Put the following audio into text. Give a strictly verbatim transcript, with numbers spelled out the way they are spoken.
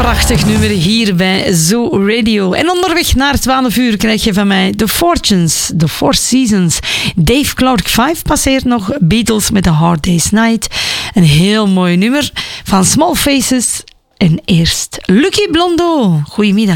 prachtig nummer hier bij Zoo Radio. En onderweg naar het twaalf uur krijg je van mij The Fortunes, The Four Seasons. Dave Clark vijf passeert nog, Beatles met The Hard Day's Night. Een heel mooi nummer van Small Faces. En eerst Lucky Blondeau. Goedemiddag.